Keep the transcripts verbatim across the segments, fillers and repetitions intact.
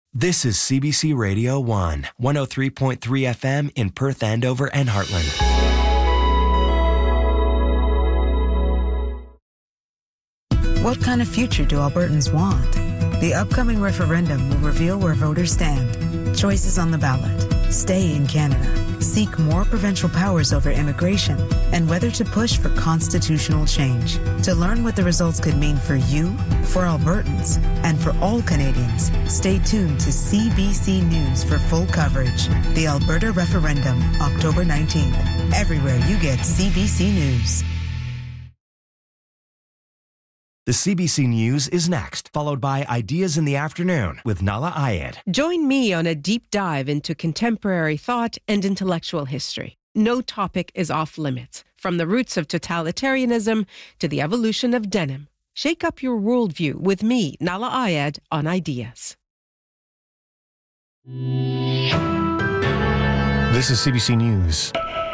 This is C B C Radio one, one oh three point three F M in Perth, Andover, and Heartland. What kind of future do Albertans want? The upcoming referendum will reveal where voters stand. Choices on the ballot. Stay in Canada. Seek more provincial powers over immigration, and whether to push for constitutional change. To learn what the results could mean for you, for Albertans, and for all Canadians, stay tuned to C B C News for full coverage. The Alberta Referendum, October nineteenth. Everywhere you get C B C News. The C B C News is next, followed by Ideas in the Afternoon with Nahlah Ayed. Join me on a deep dive into contemporary thought and intellectual history. No topic is off limits, from the roots of totalitarianism to the evolution of denim. Shake up your worldview with me, Nahlah Ayed, on Ideas. This is C B C News.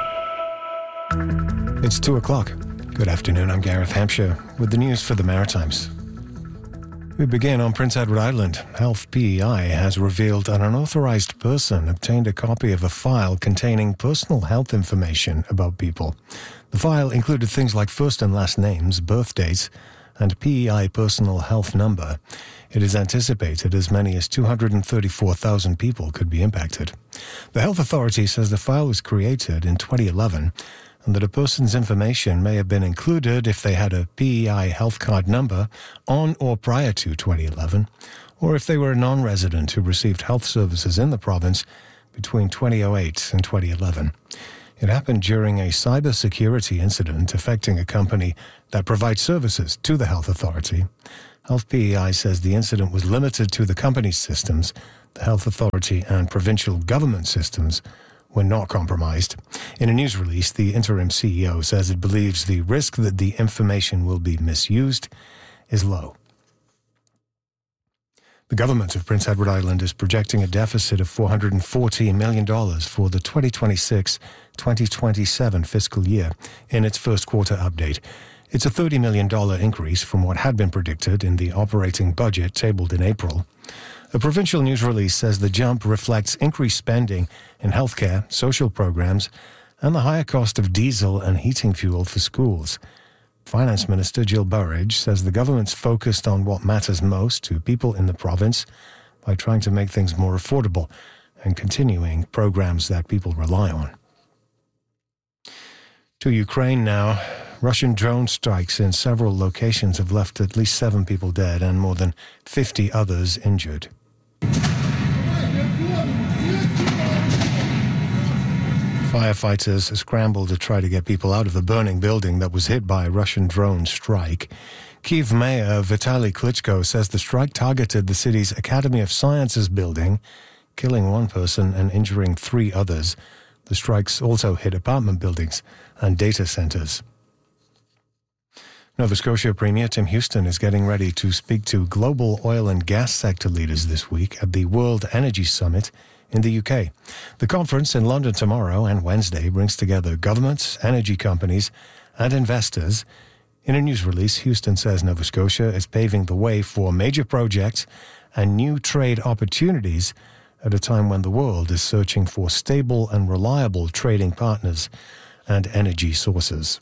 It's two o'clock. Good afternoon, I'm Gareth Hampshire with the news for the Maritimes. We begin on Prince Edward Island. Health P E I has revealed an unauthorized person obtained a copy of a file containing personal health information about people. The file included things like first and last names, birth dates, and P E I personal health number. It is anticipated as many as two hundred thirty-four thousand people could be impacted. The Health Authority says the file was created in twenty eleven and that a person's information may have been included if they had a P E I health card number on or prior to twenty eleven, or if they were a non-resident who received health services in the province between twenty oh eight and twenty eleven. It happened during a cybersecurity incident affecting a company that provides services to the Health Authority. Health P E I says the incident was limited to the company's systems. The Health Authority and provincial government systems were not compromised. In a news release, the interim C E O says it believes the risk that the information will be misused is low. The government of Prince Edward Island is projecting a deficit of four hundred forty million dollars for the twenty twenty-six twenty twenty-seven fiscal year in its first quarter update. It's a thirty million dollars increase from what had been predicted in the operating budget tabled in April. A provincial news release says the jump reflects increased spending in healthcare, social programs, and the higher cost of diesel and heating fuel for schools. Finance Minister Jill Burridge says the government's focused on what matters most to people in the province by trying to make things more affordable and continuing programs that people rely on. To Ukraine now. Russian drone strikes in several locations have left at least seven people dead and more than fifty others injured. Firefighters scrambled to try to get people out of a burning building that was hit by a Russian drone strike. Kyiv Mayor Vitaly Klitschko says the strike targeted the city's Academy of Sciences building, killing one person and injuring three others. The strikes also hit apartment buildings and data centers. Nova Scotia Premier Tim Houston is getting ready to speak to global oil and gas sector leaders this week at the World Energy Summit in the U K. The conference in London tomorrow and Wednesday brings together governments, energy companies, and investors. In a news release, Houston says Nova Scotia is paving the way for major projects and new trade opportunities at a time when the world is searching for stable and reliable trading partners and energy sources.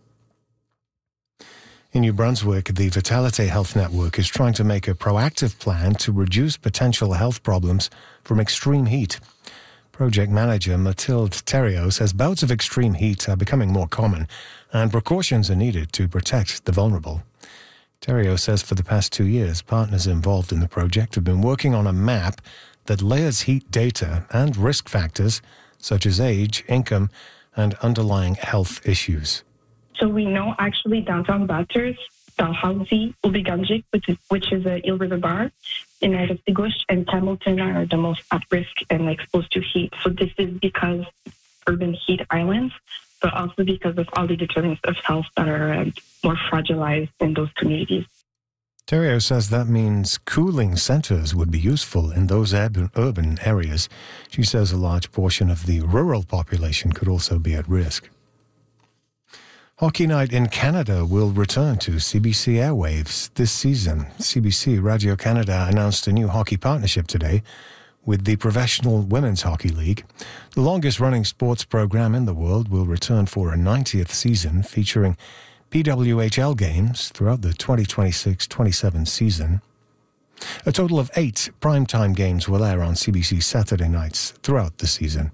In New Brunswick, the Vitality Health Network is trying to make a proactive plan to reduce potential health problems from extreme heat. Project manager Mathilde Thériault says bouts of extreme heat are becoming more common and precautions are needed to protect the vulnerable. Thériault says for the past two years, partners involved in the project have been working on a map that layers heat data and risk factors such as age, income, and underlying health issues. So we know actually downtown Bathurst, Dalhousie, Ubiganjik, which is, which is a Eel River bar, in Aristigush and Hamilton are the most at risk and exposed to heat. So this is because urban heat islands, but also because of all the determinants of health that are um, more fragilized in those communities. Thériault says that means cooling centres would be useful in those urban, urban areas. She says a large portion of the rural population could also be at risk. Hockey Night in Canada will return to C B C airwaves this season. C B C Radio Canada announced a new hockey partnership today with the Professional Women's Hockey League. The longest-running sports program in the world will return for a ninetieth season, featuring P W H L games throughout the twenty twenty-six twenty-seven season. A total of eight primetime games will air on C B C Saturday nights throughout the season.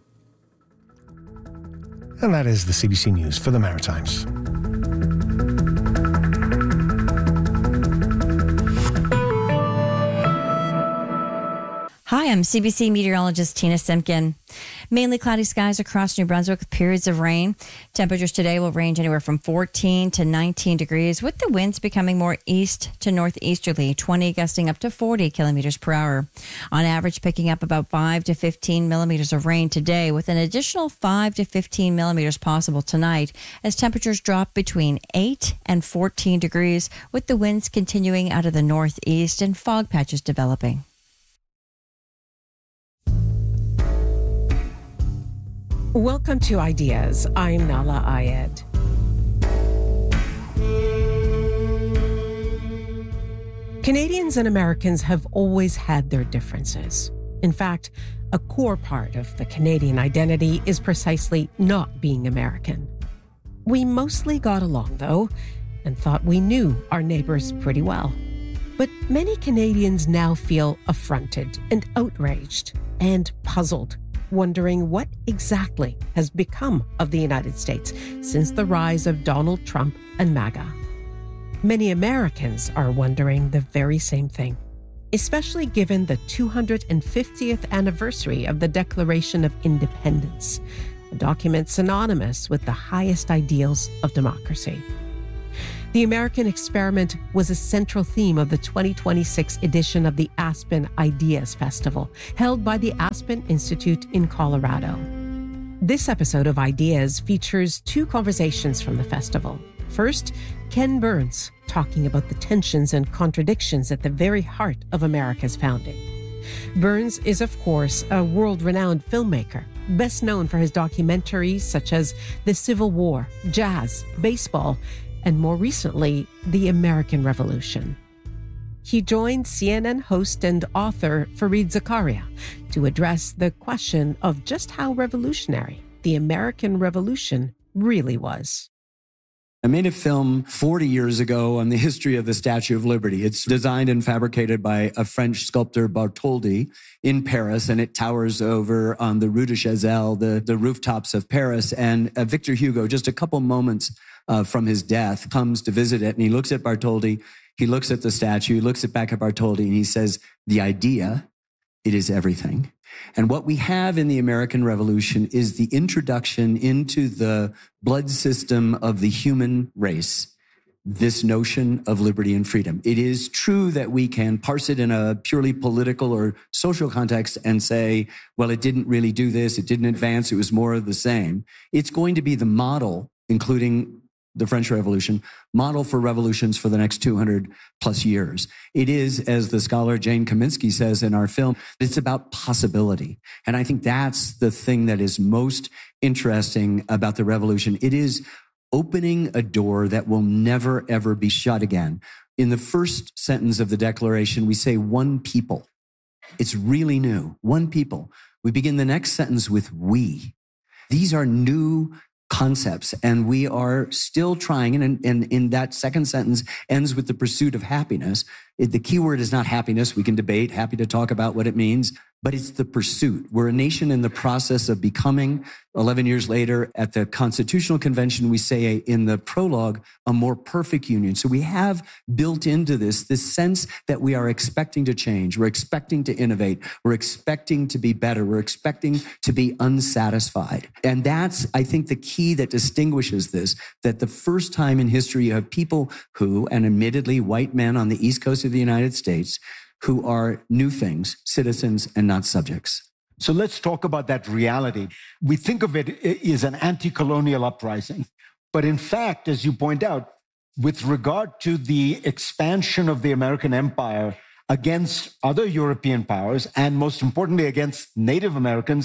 And that is the C B C News for the Maritimes. Hi, I'm C B C meteorologist Tina Simpkin. Mainly cloudy skies across New Brunswick with periods of rain. Temperatures today will range anywhere from fourteen to nineteen degrees, with the winds becoming more east to northeasterly, twenty gusting up to forty kilometers per hour. On average, picking up about five to fifteen millimeters of rain today, with an additional five to fifteen millimeters possible tonight, as temperatures drop between eight and fourteen degrees, with the winds continuing out of the northeast and fog patches developing. Welcome to Ideas. I'm Nala Ayed. Canadians and Americans have always had their differences. In fact, a core part of the Canadian identity is precisely not being American. We mostly got along, though, and thought we knew our neighbors pretty well. But many Canadians now feel affronted and outraged and puzzled, wondering what exactly has become of the United States since the rise of Donald Trump and MAGA. Many Americans are wondering the very same thing, especially given the two hundred fiftieth anniversary of the Declaration of Independence, a document synonymous with the highest ideals of democracy. The American experiment was a central theme of the twenty twenty-six edition of the Aspen Ideas Festival, held by the Aspen Institute in Colorado. This episode of Ideas features two conversations from the festival. First, Ken Burns talking about the tensions and contradictions at the very heart of America's founding. Burns is, of course, a world-renowned filmmaker, best known for his documentaries such as The Civil War, Jazz, Baseball, and more recently, the American Revolution. He joined C N N host and author Fareed Zakaria to address the question of just how revolutionary the American Revolution really was. I made a film forty years ago on the history of the Statue of Liberty. It's designed and fabricated by a French sculptor, Bartholdi, in Paris, and it towers over on the Rue de Chazelle, the, the rooftops of Paris. And uh, Victor Hugo, just a couple moments uh, from his death, comes to visit it, and he looks at Bartholdi, he looks at the statue, he looks at back at Bartholdi, and he says, "The idea, it is everything." And what we have in the American Revolution is the introduction into the blood system of the human race, this notion of liberty and freedom. It is true that we can parse it in a purely political or social context and say, well, it didn't really do this, it didn't advance, it was more of the same. It's going to be the model, including the French Revolution, model for revolutions for the next two hundred plus years. It is, as the scholar Jane Kaminsky says in our film, it's about possibility. And I think that's the thing that is most interesting about the revolution. It is opening a door that will never, ever be shut again. In the first sentence of the Declaration, we say one people. It's really new, one people. We begin the next sentence with we. These are new concepts, and we are still trying, and, and in that second sentence ends with the pursuit of happiness. It, the key word is not happiness. We can debate, happy to talk about what it means, but it's the pursuit. We're a nation in the process of becoming, eleven years later, at the Constitutional Convention, we say in the prologue, a more perfect union. So we have built into this, this sense that we are expecting to change. We're expecting to innovate. We're expecting to be better. We're expecting to be unsatisfied. And that's, I think, the key that distinguishes this, that the first time in history you have people who, and admittedly white men on the East Coast of the United States, who are new things, citizens and not subjects. So let's talk about that reality. We think of it as an anti-colonial uprising. But in fact, as you point out, with regard to the expansion of the American empire against other European powers, and most importantly against Native Americans,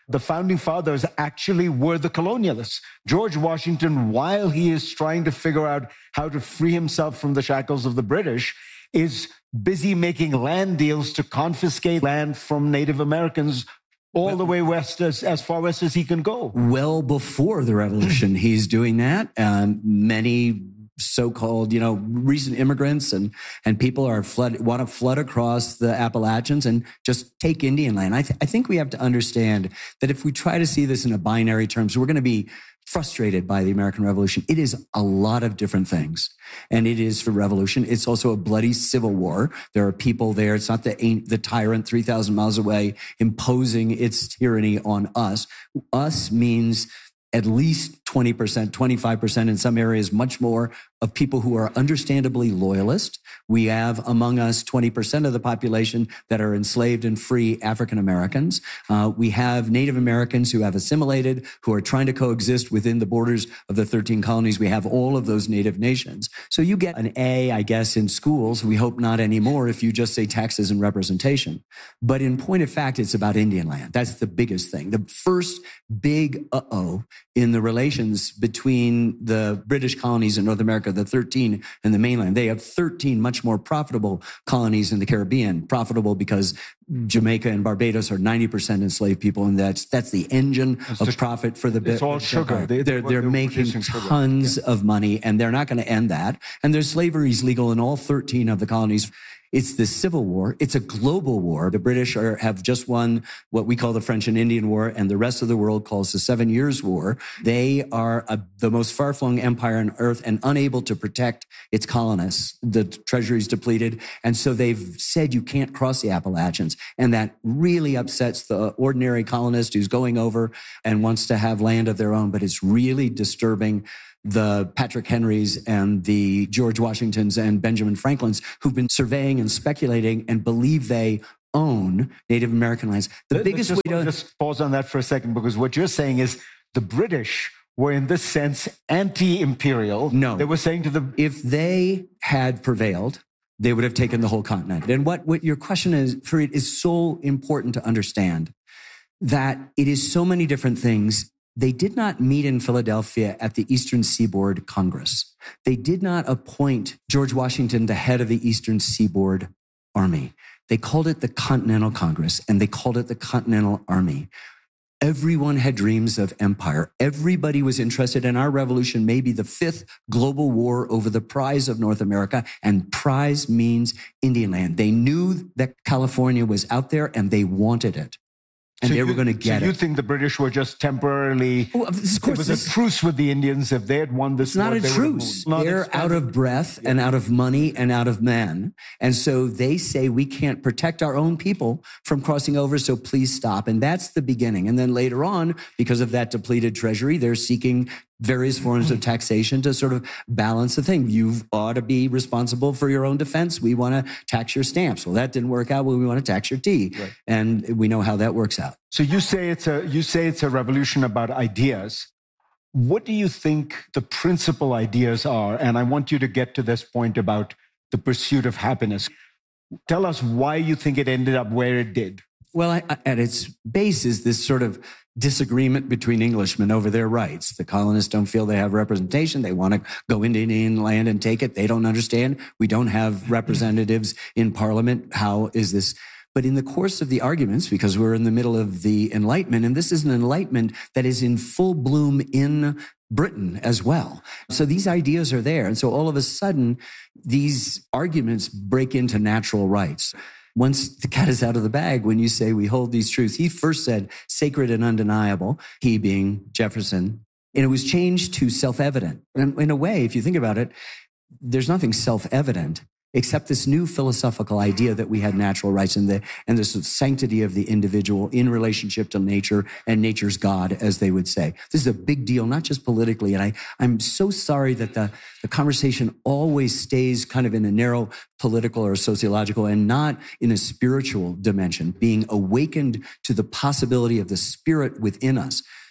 The founding fathers actually were the colonialists. George Washington, while he is trying to figure out how to free himself from the shackles of the British, is busy making land deals to confiscate land from Native Americans all the way west, as, as far west as he can go. Well before the revolution, he's doing that. Um, many so-called, you know, recent immigrants and and people are flood want to flood across the Appalachians and just take Indian land. I, th- I think we have to understand that if we try to see this in a binary terms, we're going to be frustrated by the American Revolution. It is a lot of different things. And it is the revolution. It's also a bloody civil war. There are people there. It's not the, the tyrant three thousand miles away imposing its tyranny on us. Us means at least twenty percent, twenty-five percent in some areas, much more, of people who are understandably loyalist. We have among us twenty percent of the population that are enslaved and free African Americans. Uh, we have Native Americans who have assimilated, who are trying to coexist within the borders of the thirteen colonies. We have all of those native nations. So you get an A, I guess, in schools. We hope not anymore if you just say taxes and representation. But in point of fact, it's about Indian land. That's the biggest thing. The first big uh-oh in the relations between the British colonies in North America, the thirteen and the mainland. They have thirteen much more profitable colonies in the Caribbean. Profitable because Jamaica and Barbados are ninety percent enslaved people, and that's that's the engine it's of just, profit for the It's all sugar. They, they're they're, they're making tons yeah. of money, and they're not going to end that. And there's slavery is legal in all thirteen of the colonies. It's the Civil War. It's a global war. The British are, have just won what we call the French and Indian War, and the rest of the world calls the Seven Years' War. They are a, the most far-flung empire on earth and unable to protect its colonists. The treasury's depleted, and so they've said you can't cross the Appalachians, and that really upsets the ordinary colonist who's going over and wants to have land of their own, but it's really disturbing the Patrick Henrys and the George Washingtons and Benjamin Franklins who've been surveying and speculating and believe they own Native American lands. The Let's biggest just, way to... Just pause on that for a second, because what you're saying is the British were in this sense anti-imperial. No. They were saying to the... If they had prevailed, they would have taken the whole continent. And what, what your question is, Fareed, is so important to understand, that it is so many different things. They did not meet in Philadelphia at the Eastern Seaboard Congress. They did not appoint George Washington the head of the Eastern Seaboard Army. They called it the Continental Congress, and they called it the Continental Army. Everyone had dreams of empire. Everybody was interested, and our revolution may be the fifth global war over the prize of North America, and prize means Indian land. They knew that California was out there, and they wanted it. And so they you, were going to get so you it. think the British were just temporarily... Well, of course, it was this, a truce with the Indians. If they had won this it's not war, a they truce. Not They're expanded. out of breath Yeah. and out of money and out of men. And so they say we can't protect our own people from crossing over, so please stop. And that's the beginning. And then later on, because of that depleted treasury, they're seeking various forms of taxation to sort of balance the thing. You ought to be responsible for your own defense. We want to tax your stamps. Well, that didn't work out. Well, we want to tax your tea. Right. And we know how that works out. So you say it's a you say it's a revolution about ideas. What do you think the principal ideas are? And I want you to get to this point about the pursuit of happiness. Tell us why you think it ended up where it did. Well, I, at its base is this sort of disagreement between Englishmen over their rights. The colonists don't feel they have representation. They want to go into Indian land and take it. They don't understand. We don't have representatives in Parliament. How is this? But in the course of the arguments, because we're in the middle of the Enlightenment, and this is an Enlightenment that is in full bloom in Britain as well. So these ideas are there. And so all of a sudden, these arguments break into natural rights. Once the cat is out of the bag, when you say we hold these truths, he first said sacred and undeniable, he being Jefferson, and it was changed to self-evident. And in a way, if you think about it, there's nothing self-evident except this new philosophical idea that we had natural rights and the and the sort of sanctity of the individual in relationship to nature and nature's God, as they would say. This is a big deal, not just politically. And I, I'm so sorry that the, the conversation always stays kind of in a narrow political or sociological and not in a spiritual dimension, being awakened to the possibility of the spirit within us.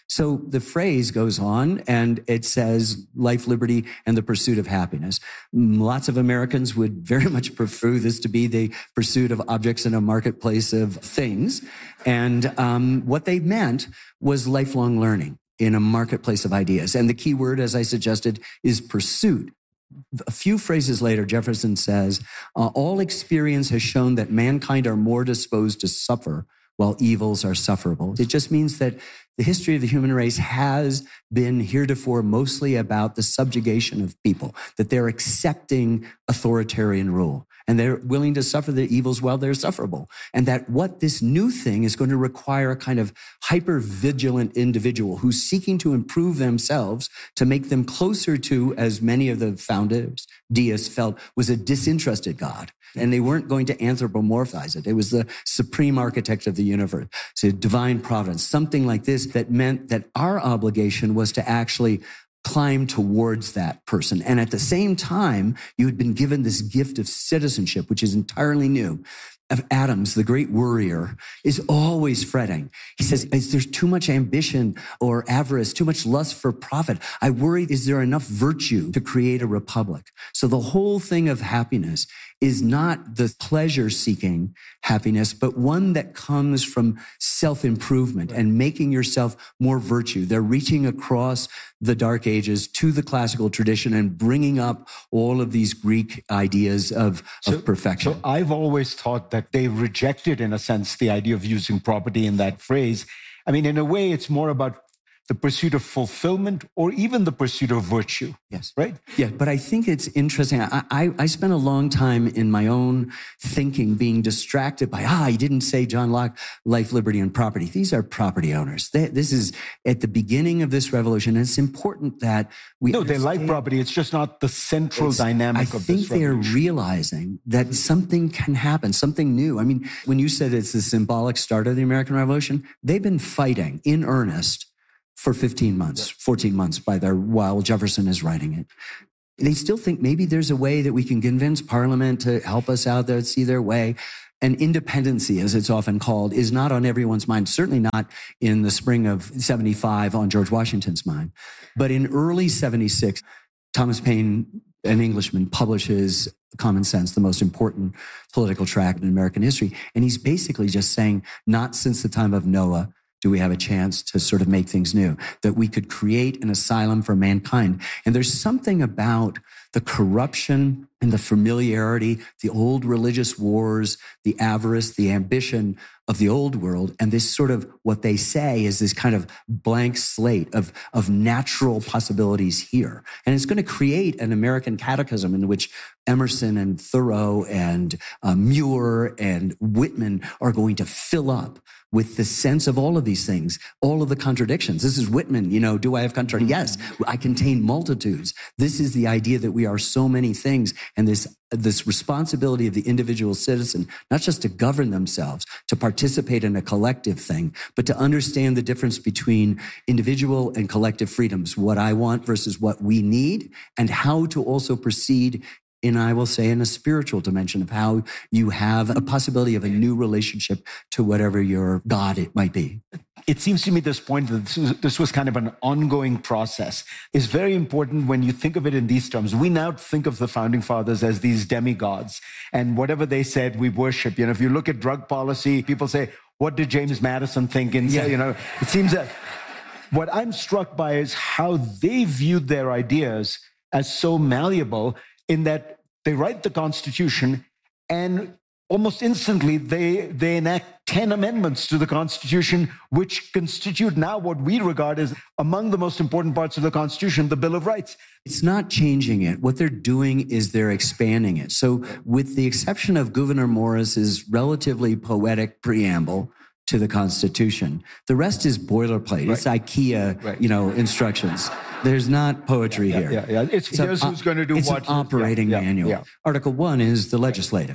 So the phrase goes on and it says life, liberty, and the pursuit of happiness. Lots of Americans would very much prefer this to be the pursuit of objects in a marketplace of things. And um, what they meant was lifelong learning in a marketplace of ideas. And the key word, as I suggested, is pursuit. A few phrases later, Jefferson says, uh, all experience has shown that mankind are more disposed to suffer while evils are sufferable. It just means that the history of the human race has been heretofore mostly about the subjugation of people, that they're accepting authoritarian rule and they're willing to suffer the evils while they're sufferable. And that what this new thing is going to require a kind of hyper-vigilant individual who's seeking to improve themselves to make them closer to, as many of the founders, deists felt, was a disinterested God. And they weren't going to anthropomorphize it. It was the supreme architect of the universe. So divine providence, something like this that meant that our obligation was to actually climb towards that person. And at the same time, you had been given this gift of citizenship, which is entirely new. Adams, the great worrier, is always fretting. He says, is there too much ambition or avarice, too much lust for profit? I worry, is there enough virtue to create a republic? So the whole thing of happiness is not the pleasure-seeking happiness, but one that comes from self-improvement and making yourself more virtue. They're reaching across the Dark Ages to the classical tradition and bringing up all of these Greek ideas of, so, of perfection. So I've always thought that they rejected, in a sense, the idea of using property in that phrase. I mean, in a way, it's more about the pursuit of fulfillment or even the pursuit of virtue. Yes. Right? Yeah, but I think it's interesting. I, I, I spent a long time in my own thinking being distracted by, ah, he didn't say John Locke, life, liberty, and property. These are property owners. They, this is at the beginning of this revolution. And it's important that we No, they like property. It's just not the central it's, dynamic I of this think they are revolution. realizing that something can happen, something new. I mean, when you said it's the symbolic start of the American Revolution, they've been fighting in earnest for fifteen months, fourteen months by their, while Jefferson is writing it. They still think maybe there's a way that we can convince Parliament to help us out there, see their way. And independency, as it's often called, is not on everyone's mind, certainly not in the spring of seventy-five on George Washington's mind. But in early seventy-six, Thomas Paine, an Englishman, publishes Common Sense, the most important political tract in American history. And he's basically just saying, not since the time of Noah do we have a chance to sort of make things new, that we could create an asylum for mankind. And there's something about the corruption and the familiarity, the old religious wars, the avarice, the ambition of the old world, and this sort of what they say is this kind of blank slate of, of natural possibilities here. And it's going to create an American catechism in which Emerson and Thoreau and uh, Muir and Whitman are going to fill up with the sense of all of these things, all of the contradictions. This is Whitman, you know, do I have contradictions? Yes, I contain multitudes. This is the idea that we are so many things, and this this responsibility of the individual citizen, not just to govern themselves, to participate in a collective thing, but to understand the difference between individual and collective freedoms, what I want versus what we need, and how to also proceed in, I will say, in a spiritual dimension of how you have a possibility of a new relationship to whatever your God it might be. It seems to me this point that this was, this was kind of an ongoing process is very important when you think of it in these terms. We now think of the founding fathers as these demigods, and whatever they said, we worship. You know, if you look at drug policy, people say, what did James Madison think? And yeah. say, you know, it seems that what I'm struck by is how they viewed their ideas as so malleable in that they write the Constitution and almost instantly they, they enact ten amendments to the Constitution, which constitute now what we regard as among the most important parts of the Constitution, the Bill of Rights. It's not changing it. What they're doing is they're expanding it. So with the exception of Gouverneur Morris's relatively poetic preamble to the Constitution, the rest is boilerplate. Right. It's IKEA, right. you know, instructions. There's not poetry yeah, here. Yeah, yeah. It's, it's here's a, who's going to do it's what. It's an operating yeah, manual. yeah, yeah. Article one is the legislative. Right.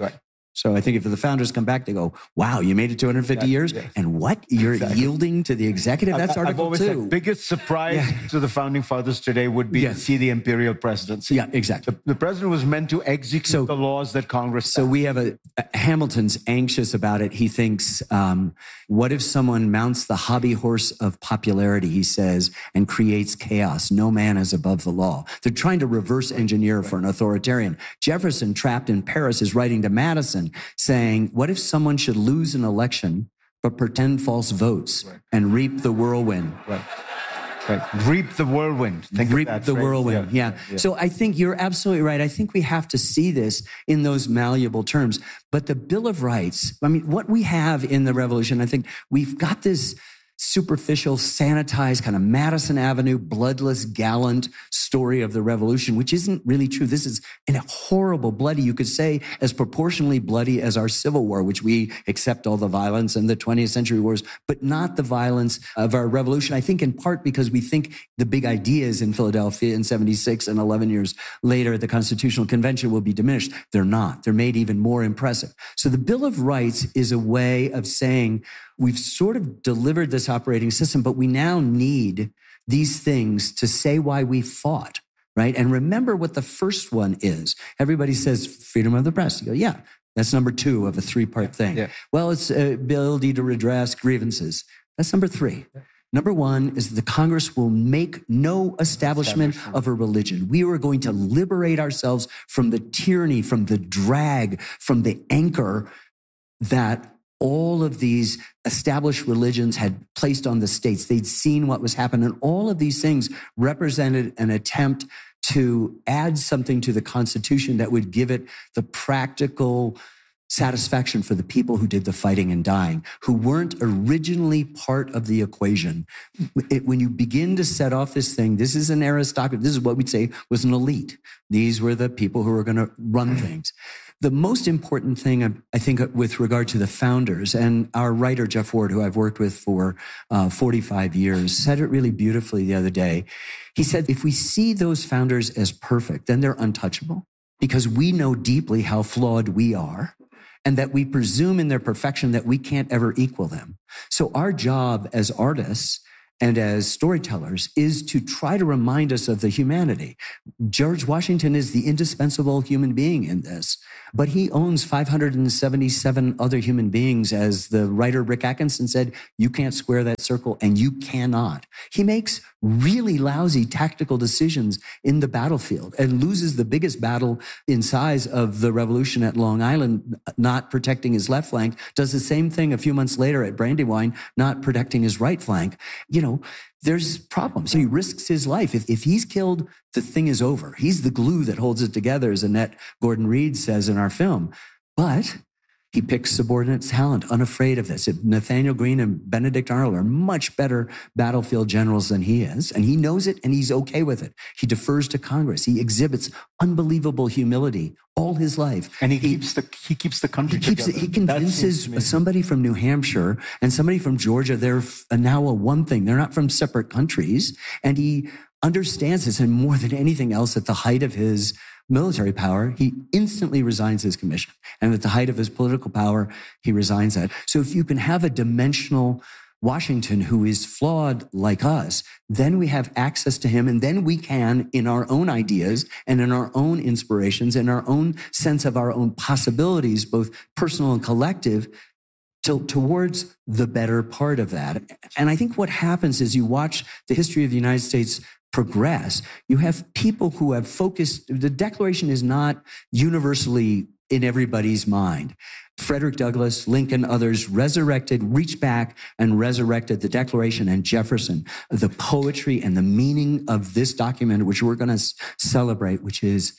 So I think if the founders come back, they go, wow, you made it two hundred fifty Yeah, years? yeah. And what? You're Exactly. yielding to the executive? That's I- I've Article always two. said biggest surprise Yeah. to the founding fathers today would be Yes. to see the imperial presidency. Yeah, exactly. The, the president was meant to execute So- the laws that Congress So we have a, a- Hamilton's anxious about it. He thinks, um, what if someone mounts the hobby horse of popularity, he says, and creates chaos? No man is above the law. They're trying to reverse engineer for an authoritarian. Jefferson, trapped in Paris, is writing to Madison saying, what if someone should lose an election but pretend false votes and reap the whirlwind? Right. Right. Reap the whirlwind. Think of Reap that the phrase. whirlwind. Yeah. yeah. So I think you're absolutely right. I think we have to see this in those malleable terms. But the Bill of Rights, I mean, what we have in the revolution, I think we've got this superficial, sanitized kind of Madison Avenue, bloodless, gallant story of the revolution, which isn't really true. This is a horrible, bloody, you could say, as proportionally bloody as our Civil War, which we accept all the violence and the twentieth century wars, but not the violence of our revolution. I think in part because we think the big ideas in Philadelphia in seventy-six and eleven years later at the Constitutional Convention will be diminished. They're not. They're made even more impressive. So the Bill of Rights is a way of saying we've sort of delivered this operating system, but we now need these things to say why we fought, right? And remember what the first one is. Everybody says freedom of the press. You go, yeah, that's number two of a three-part thing. Yeah. Well, it's ability to redress grievances. That's number three. Number one is that the Congress will make no establishment of a religion. We are going to liberate ourselves from the tyranny, from the drag, from the anchor that all of these established religions had placed on the states. They'd seen what was happening. And all of these things represented an attempt to add something to the Constitution that would give it the practical satisfaction for the people who did the fighting and dying, who weren't originally part of the equation. It, when you begin to set off this thing, this is an aristocracy. This is what we'd say was an elite. These were the people who were going to run things. The most important thing, I think, with regard to the founders, and our writer, Jeff Ward, who I've worked with for uh, forty-five years, said it really beautifully the other day. He said, if we see those founders as perfect, then they're untouchable because we know deeply how flawed we are and that we presume in their perfection that we can't ever equal them. So our job as artists and as storytellers is to try to remind us of the humanity. George Washington is the indispensable human being in this, but he owns five hundred seventy-seven other human beings. As the writer Rick Atkinson said, you can't square that circle, and you cannot. He makes really lousy tactical decisions in the battlefield and loses the biggest battle in size of the revolution at Long Island, not protecting his left flank, does the same thing a few months later at Brandywine, not protecting his right flank. You know, there's problems. He risks his life. If, if he's killed, the thing is over. He's the glue that holds it together, as Annette Gordon-Reed says in our film. But he picks subordinate talent, unafraid of this. Nathaniel Greene and Benedict Arnold are much better battlefield generals than he is, and he knows it, and he's okay with it. He defers to Congress. He exhibits unbelievable humility all his life. And he, he keeps the he keeps the country He keeps it, together. he convinces somebody from New Hampshire and somebody from Georgia they're f- now a one thing. They're not from separate countries, and he understands this. And more than anything else, at the height of his military power, he instantly resigns his commission. And at the height of his political power, he resigns that. So if you can have a dimensional Washington who is flawed like us, then we have access to him. And then we can, in our own ideas and in our own inspirations, in our own sense of our own possibilities, both personal and collective, tilt towards the better part of that. And I think what happens is you watch the history of the United States progress. You have people who have focused. The Declaration is not universally in everybody's mind. Frederick Douglass, Lincoln, others resurrected, reached back and resurrected the Declaration, and Jefferson, the poetry and the meaning of this document, which we're going to celebrate, which is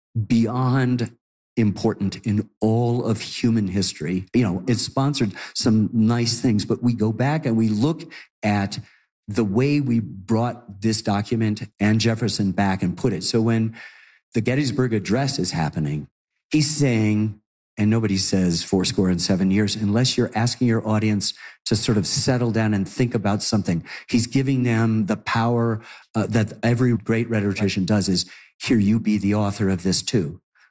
beyond important in all of human history. You know, it sponsored some nice things, but we go back and we look at the way we brought this document and Jefferson back and put it. So when the Gettysburg Address is happening, he's saying, and nobody says four score and seven years, unless you're asking your audience to sort of settle down and think about something. He's giving them the power uh, that every great rhetorician does is, here, you be the author of this too.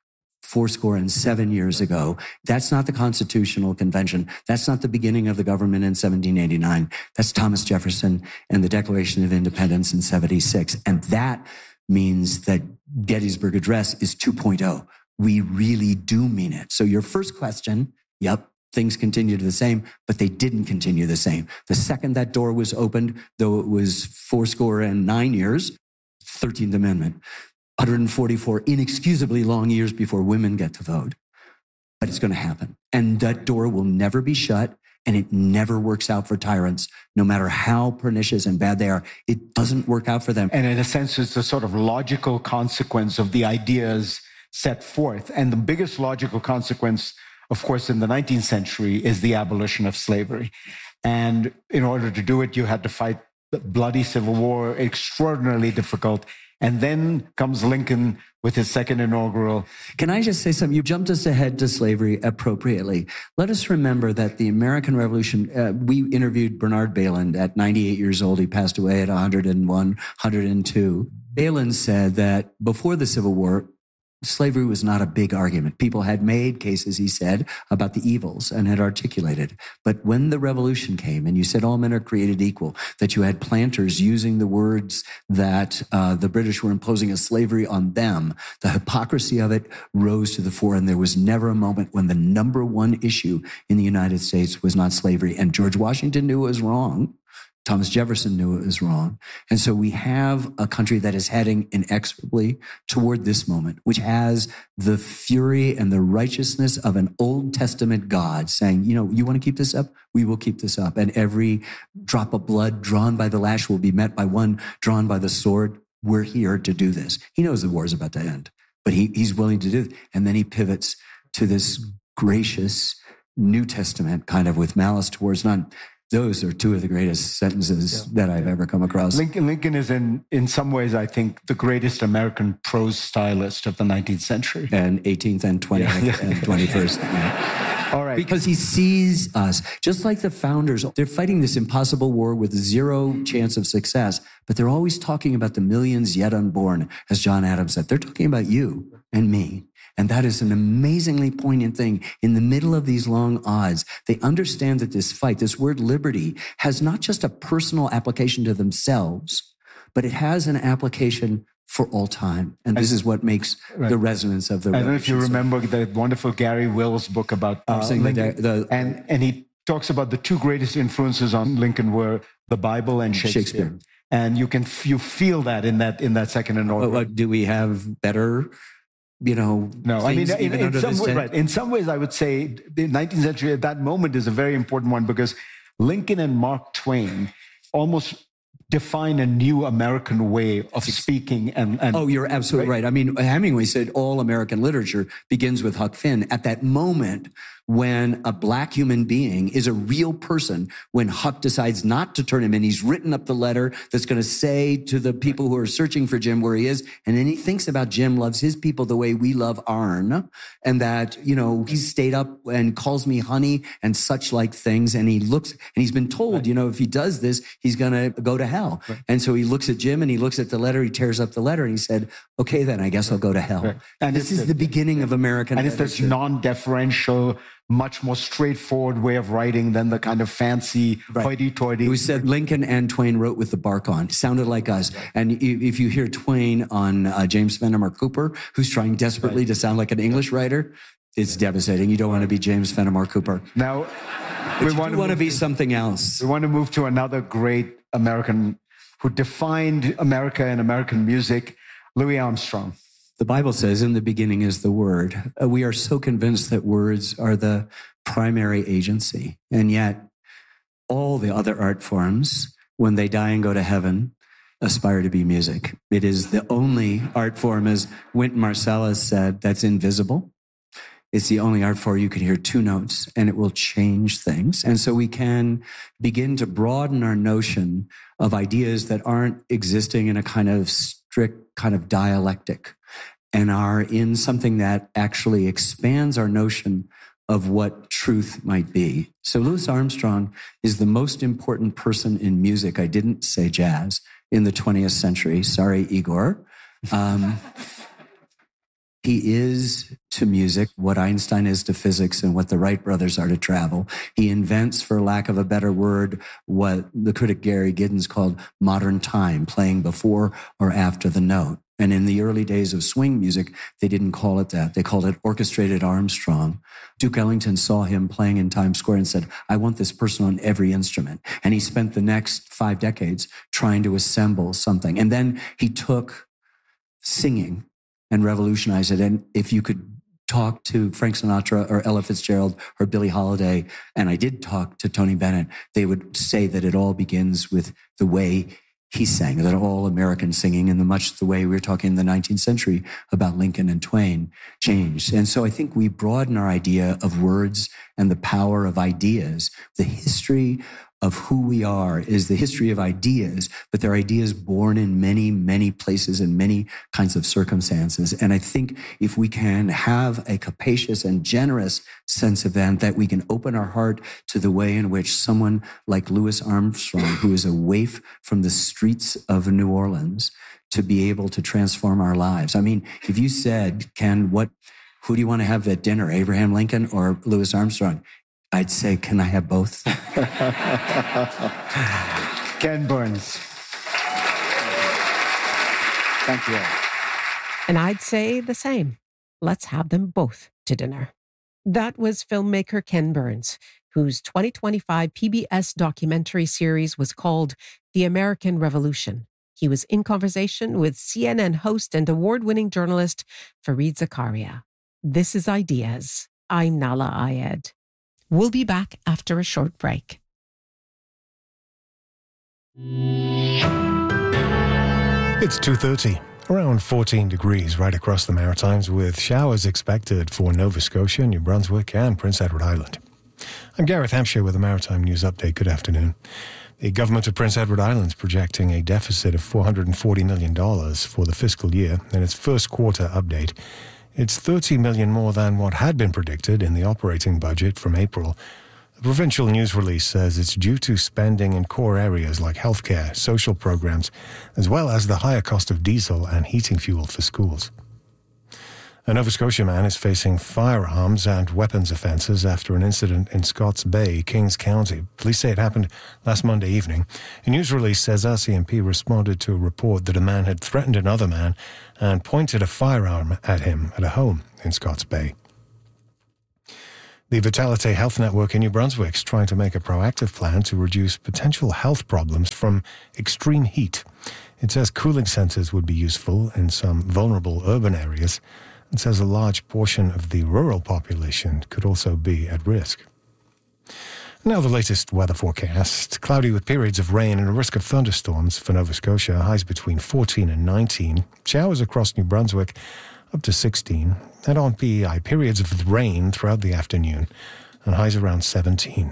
fourscore and seven years ago. That's not the Constitutional Convention. That's not the beginning of the government in seventeen eighty-nine. That's Thomas Jefferson and the Declaration of Independence in seventy-six. And that means that Gettysburg Address is two point oh. We really do mean it. So your first question, yep, things continued the same, but they didn't continue the same. The second that door was opened, though it was fourscore and nine years, thirteenth Amendment, one hundred forty-four inexcusably long years before women get to vote. But it's going to happen. And that door will never be shut, and it never works out for tyrants, no matter how pernicious and bad they are. It doesn't work out for them. And in a sense, it's a sort of logical consequence of the ideas set forth. And the biggest logical consequence, of course, in the nineteenth century is the abolition of slavery. And in order to do it, you had to fight the bloody Civil War, extraordinarily difficult. And then comes Lincoln with his second inaugural. Can I just say something? You jumped us ahead to slavery appropriately. Let us remember that the American Revolution, uh, we interviewed Bernard Bailyn at ninety-eight years old. He passed away at one hundred one, one hundred two. Bailyn said that before the Civil War, slavery was not a big argument. People had made cases, he said, about the evils and had articulated. But when the revolution came and you said all men are created equal, that you had planters using the words that uh, the British were imposing a slavery on them, the hypocrisy of it rose to the fore. And there was never a moment when the number one issue in the United States was not slavery. And George Washington knew it was wrong. Thomas Jefferson knew it was wrong. And so we have a country that is heading inexorably toward this moment, which has the fury and the righteousness of an Old Testament God saying, you know, you want to keep this up? We will keep this up. And every drop of blood drawn by the lash will be met by one drawn by the sword. We're here to do this. He knows the war is about to end, but he, he's willing to do it. And then he pivots to this gracious New Testament kind of with malice towards none. Those are two of the greatest sentences yeah. that I've ever come across. Lincoln, Lincoln is in, in some ways, I think, the greatest American prose stylist of the nineteenth century. And eighteenth and twentieth yeah. and twenty-first. Yeah. All right. Because he sees us, just like the founders, they're fighting this impossible war with zero chance of success, but they're always talking about the millions yet unborn, as John Adams said. They're talking about you and me. And that is an amazingly poignant thing. In the middle of these long odds, they understand that this fight, this word liberty, has not just a personal application to themselves, but it has an application for all time. And this is what makes right. the resonance of the I don't know if you remember the wonderful Gary Wills book about uh, Lincoln. The, the, and, and he talks about the two greatest influences on Lincoln were the Bible and Shakespeare. Shakespeare. And you can you feel that in that in that second inaugural. Well, do we have better... You know, no, I mean, in, in some way, right. In some ways, I would say the nineteenth century at that moment is a very important one because Lincoln and Mark Twain almost define a new American way of speaking. And, and oh, you're absolutely right? right. I mean, Hemingway said all American literature begins with Huck Finn. At that moment, when a black human being is a real person, when Huck decides not to turn him in, he's written up the letter that's going to say to the people who are searching for Jim where he is. And then he thinks about Jim loves his people the way we love Arn. And that, you know, he's stayed up and calls me honey and such like things. And he looks, and he's been told, right. you know, if he does this, he's going to go to hell. Right. And so he looks at Jim and he looks at the letter, he tears up the letter and he said, okay, then I guess I'll go to hell. Right. And this is the, the beginning of American And it's this non-deferential, much more straightforward way of writing than the kind of fancy right. hoity-toity. We said Lincoln and Twain wrote with the bark on. Sounded like us. And if you hear Twain on uh, James Fenimore Cooper, who's trying desperately right. to sound like an English writer, it's devastating. You don't want to be James Fenimore Cooper. Now, we want to, want to be something else. We want to move to another great American who defined America and American music, Louis Armstrong. The Bible says, in the beginning is the Word. Uh, we are so convinced that words are the primary agency. And yet, all the other art forms, when they die and go to heaven, aspire to be music. It is the only art form, as Wynton Marsalis said, that's invisible. It's the only art form you can hear two notes, and it will change things. And so we can begin to broaden our notion of ideas that aren't existing in a kind of strict kind of dialectic, and are in something that actually expands our notion of what truth might be. So Louis Armstrong is the most important person in music, I didn't say jazz, in the twentieth century. Sorry, Igor. Um, He is to music what Einstein is to physics and what the Wright brothers are to travel. He invents, for lack of a better word, what the critic Gary Giddens called modern time, playing before or after the note. And in the early days of swing music, they didn't call it that. They called it orchestrated Armstrong. Duke Ellington saw him playing in Times Square and said, I want this person on every instrument. And he spent the next five decades trying to assemble something. And then he took singing and revolutionized it. And if you could talk to Frank Sinatra or Ella Fitzgerald or Billie Holiday, and I did talk to Tony Bennett, they would say that it all begins with the way he sang, that all American singing, in the much the way we were talking in the nineteenth century about Lincoln and Twain, changed. And so I think we broaden our idea of words and the power of ideas. The history of who we are is the history of ideas, but they're ideas born in many, many places and many kinds of circumstances. And I think if we can have a capacious and generous sense of that, that we can open our heart to the way in which someone like Louis Armstrong, who is a waif from the streets of New Orleans, to be able to transform our lives. I mean, if you said, Ken, what, who do you want to have at dinner, Abraham Lincoln or Louis Armstrong? I'd say, can I have both? Ken Burns. Thank you. And I'd say the same. Let's have them both to dinner. That was filmmaker Ken Burns, whose twenty twenty-five P B S documentary series was called The American Revolution. He was in conversation with C N N host and award-winning journalist Fareed Zakaria. This is Ideas. I'm Nahlah Ayed. We'll be back after a short break. It's two thirty, around fourteen degrees right across the Maritimes, with showers expected for Nova Scotia, New Brunswick, and Prince Edward Island. I'm Gareth Hampshire with a Maritime News Update. Good afternoon. The government of Prince Edward Island is projecting a deficit of four hundred forty million dollars for the fiscal year in its first quarter update. It's thirty million dollars more than what had been predicted in the operating budget from April. The provincial news release says it's due to spending in core areas like healthcare, social programs, as well as the higher cost of diesel and heating fuel for schools. A Nova Scotia man is facing firearms and weapons offences after an incident in Scotts Bay, Kings County. Police say it happened last Monday evening. A news release says R C M P responded to a report that a man had threatened another man and pointed a firearm at him at a home in Scotts Bay. The Vitality Health Network in New Brunswick is trying to make a proactive plan to reduce potential health problems from extreme heat. It says cooling centres would be useful in some vulnerable urban areas, and says a large portion of the rural population could also be at risk. Now the latest weather forecast. Cloudy with periods of rain and a risk of thunderstorms for Nova Scotia. Highs between fourteen and nineteen. Showers across New Brunswick up to sixteen. And on P E I, periods of rain throughout the afternoon and highs around seventeen.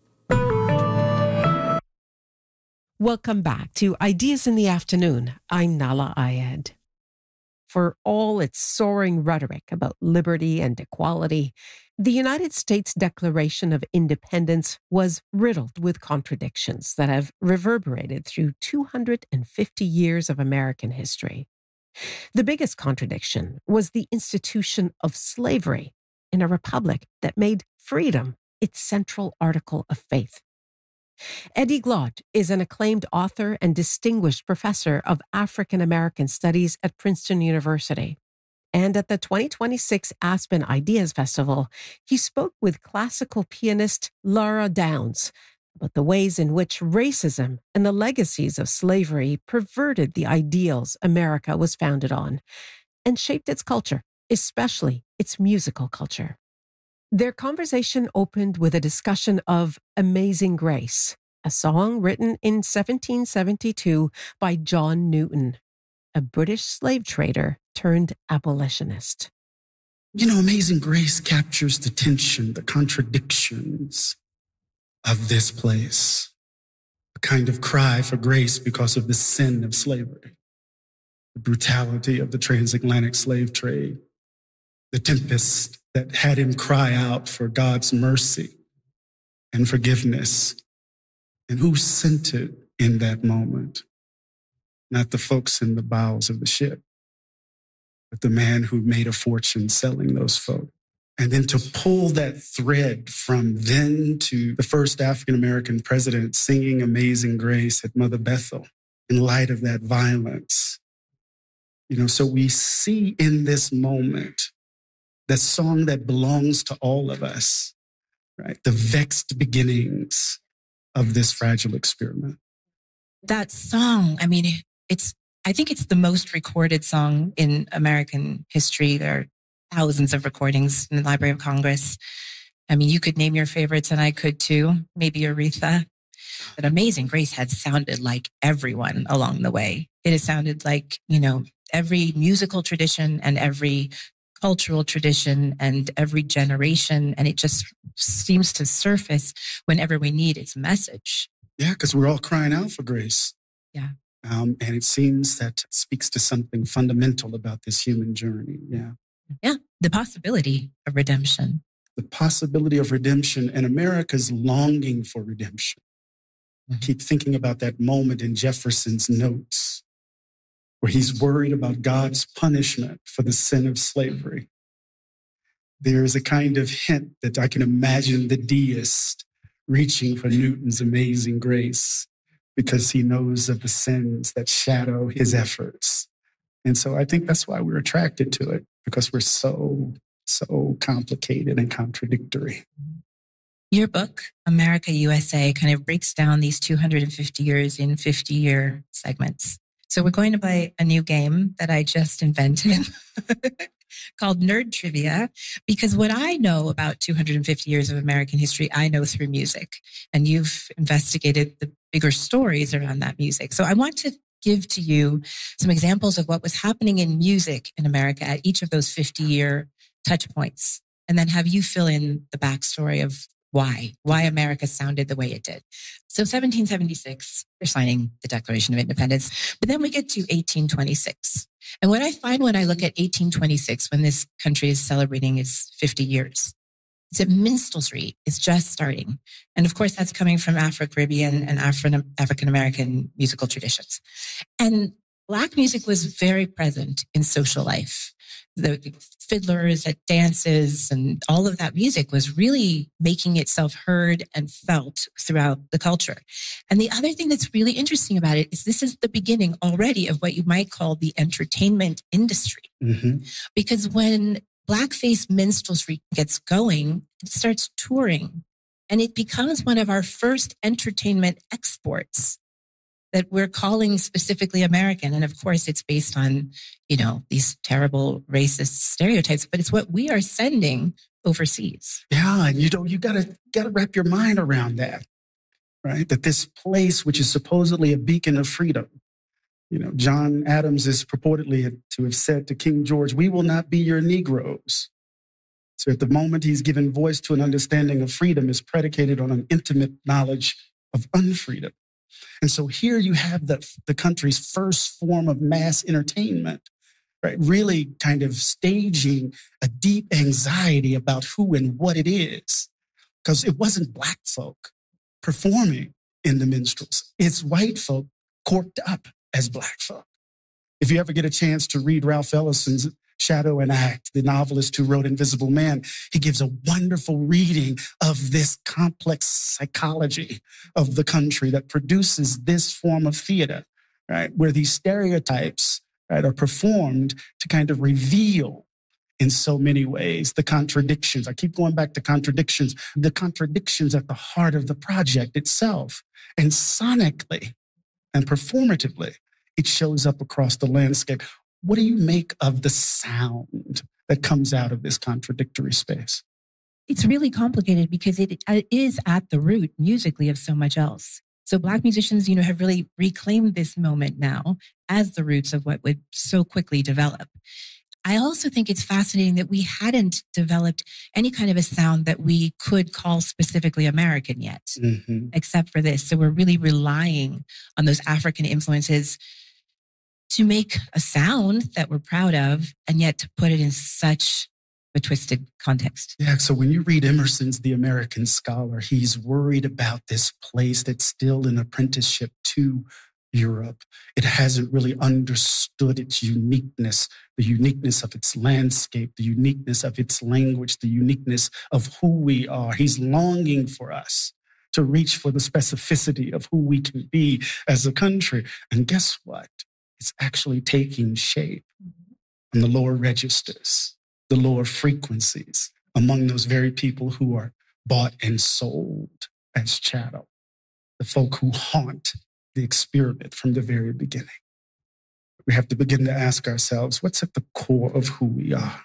Welcome back to Ideas in the Afternoon. I'm Nahlah Ayed. For all its soaring rhetoric about liberty and equality, the United States Declaration of Independence was riddled with contradictions that have reverberated through two hundred fifty years of American history. The biggest contradiction was the institution of slavery in a republic that made freedom its central article of faith. Eddie Glaude is an acclaimed author and distinguished professor of African American Studies at Princeton University. And at the twenty twenty-six Aspen Ideas Festival, he spoke with classical pianist Laura Downs about the ways in which racism and the legacies of slavery perverted the ideals America was founded on and shaped its culture, especially its musical culture. Their conversation opened with a discussion of Amazing Grace, a song written in seventeen seventy-two by John Newton, a British slave trader turned abolitionist. You know, Amazing Grace captures the tension, the contradictions of this place, a kind of cry for grace because of the sin of slavery, the brutality of the transatlantic slave trade, the tempest that had him cry out for God's mercy and forgiveness. And who sent it in that moment? Not the folks in the bowels of the ship, with the man who made a fortune selling those folk. And then to pull that thread from then to the first African-American president singing Amazing Grace at Mother Bethel in light of that violence. You know, so we see in this moment that song that belongs to all of us, right? The vexed beginnings of this fragile experiment. That song, I mean, it's, I think it's the most recorded song in American history. There are thousands of recordings in the Library of Congress. I mean, you could name your favorites and I could too, maybe Aretha. But Amazing Grace had sounded like everyone along the way. It has sounded like, you know, every musical tradition and every cultural tradition and every generation. And it just seems to surface whenever we need its message. Yeah, because we're all crying out for grace. Yeah. Um, and it seems that it speaks to something fundamental about this human journey. Yeah. Yeah. The possibility of redemption. The possibility of redemption and America's longing for redemption. Mm-hmm. Keep thinking about that moment in Jefferson's notes where he's worried about God's punishment for the sin of slavery. There is a kind of hint that I can imagine the deist reaching for Newton's Amazing Grace because he knows of the sins that shadow his efforts. And so I think that's why we're attracted to it, because we're so, so complicated and contradictory. Your book, America, U S A, kind of breaks down these two hundred fifty years in fifty-year segments. So we're going to play a new game that I just invented called Nerd Trivia, because what I know about two hundred fifty years of American history, I know through music. And you've investigated the bigger stories around that music. So I want to give to you some examples of what was happening in music in America at each of those fifty-year touch points, and then have you fill in the backstory of why, why America sounded the way it did. So seventeen seventy-six, they're signing the Declaration of Independence, but then we get to eighteen twenty-six. And what I find when I look at eighteen twenty-six, when this country is celebrating its fifty years, is that minstrelsy is just starting. And of course, that's coming from Afro-Caribbean and Afro- African-American musical traditions. And Black music was very present in social life. The fiddlers at dances and all of that music was really making itself heard and felt throughout the culture. And the other thing that's really interesting about it is this is the beginning already of what you might call the entertainment industry. Mm-hmm. Because when Blackface minstrelsy gets going, it starts touring, and it becomes one of our first entertainment exports that we're calling specifically American. And of course, it's based on, you know, these terrible racist stereotypes, but it's what we are sending overseas. Yeah, and you know, you gotta gotta wrap your mind around that, right? That this place, which is supposedly a beacon of freedom, you know, John Adams is purportedly to have said to King George, "We will not be your Negroes." So at the moment he's given voice to an understanding of freedom is predicated on an intimate knowledge of unfreedom. And so here you have the, the country's first form of mass entertainment, right? Really kind of staging a deep anxiety about who and what it is. Because it wasn't Black folk performing in the minstrels. It's white folk corked up as Black folk. If you ever get a chance to read Ralph Ellison's Shadow and Act, the novelist who wrote Invisible Man, he gives a wonderful reading of this complex psychology of the country that produces this form of theater, right? Where these stereotypes, right, are performed to kind of reveal in so many ways the contradictions. I keep going back to contradictions, the contradictions at the heart of the project itself. And sonically and performatively, it shows up across the landscape. What do you make of the sound that comes out of this contradictory space? It's really complicated because it, it is at the root musically of so much else. So Black musicians, you know, have really reclaimed this moment now as the roots of what would so quickly develop. I also think it's fascinating that we hadn't developed any kind of a sound that we could call specifically American yet, mm-hmm. except for this. So we're really relying on those African influences to make a sound that we're proud of, and yet to put it in such a twisted context. Yeah, so when you read Emerson's The American Scholar, he's worried about this place that's still an apprenticeship to Europe. It hasn't really understood its uniqueness, the uniqueness of its landscape, the uniqueness of its language, the uniqueness of who we are. He's longing for us to reach for the specificity of who we can be as a country. And guess what? It's actually taking shape on the lower registers, the lower frequencies, among those very people who are bought and sold as chattel, the folk who haunt the experiment from the very beginning. We have to begin to ask ourselves, what's at the core of who we are?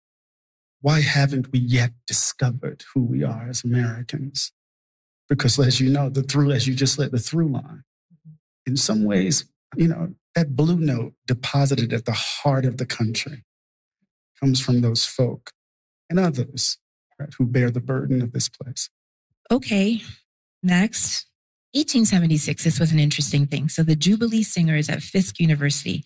Why haven't we yet discovered who we are as Americans? Because as you know, the through, as you just let the through line, in some ways, you know, that blue note deposited at the heart of the country comes from those folk and others, right, who bear the burden of this place. Okay, next. eighteen seventy-six, this was an interesting thing. So the Jubilee Singers at Fisk University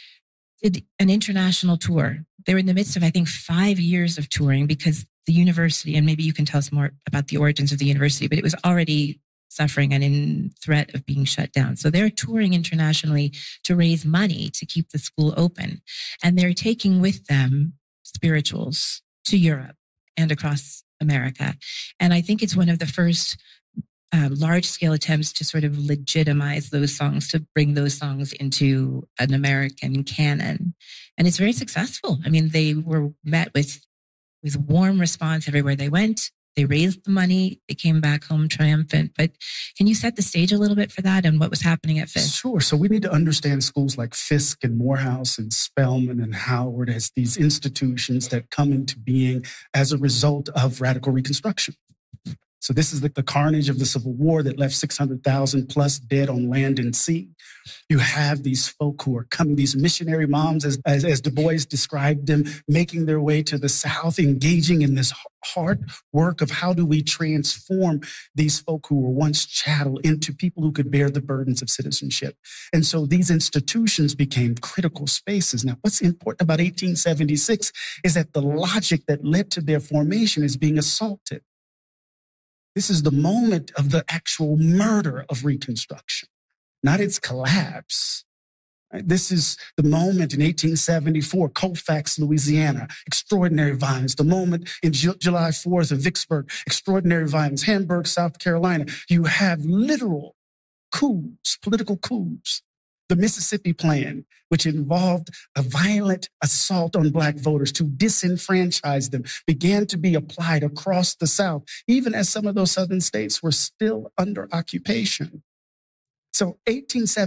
did an international tour. They were in the midst of, I think, five years of touring because the university, and maybe you can tell us more about the origins of the university, but it was already suffering and in threat of being shut down. So they're touring internationally to raise money to keep the school open. And they're taking with them spirituals to Europe and across America. And I think it's one of the first um, large-scale attempts to sort of legitimize those songs, to bring those songs into an American canon. And it's very successful. I mean, they were met with, with warm response everywhere they went. They raised the money. They came back home triumphant. But can you set the stage a little bit for that and what was happening at Fisk? Sure. So we need to understand schools like Fisk and Morehouse and Spelman and Howard as these institutions that come into being as a result of radical Reconstruction. So this is the, the carnage of the Civil War that left six hundred thousand plus dead on land and sea. You have these folk who are coming, these missionary moms, as, as, as Du Bois described them, making their way to the South, engaging in this hard work of how do we transform these folk who were once chattel into people who could bear the burdens of citizenship. And so these institutions became critical spaces. Now, what's important about eighteen seventy-six is that the logic that led to their formation is being assaulted. This is the moment of the actual murder of Reconstruction, not its collapse. Right? This is the moment in eighteen seventy-four, Colfax, Louisiana, extraordinary violence. The moment in Ju- July fourth of Vicksburg, extraordinary violence. Hamburg, South Carolina, you have literal coups, political coups. The Mississippi Plan, which involved a violent assault on Black voters to disenfranchise them, began to be applied across the South, even as some of those southern states were still under occupation. So eighteen seventy